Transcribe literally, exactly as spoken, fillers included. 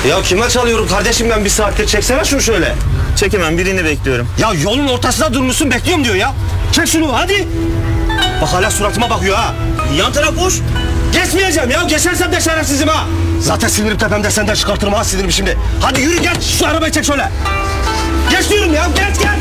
Ya kime çalıyorum kardeşim ben bir saattir, çeksene şunu şöyle. Çekemem, birini bekliyorum. Ya yolun ortasında durmuşsun, bekliyorum diyor ya. Çek şunu hadi. Bak hala suratıma bakıyor ha. Yan taraf boş. Geçmeyeceğim ya, geçersem de şerefsizim ha. Zaten sinirim tepemde, senden çıkartırım ha sinirimi şimdi. Hadi yürü geç, şu arabayı çek şöyle. Geç diyorum ya, geç geç.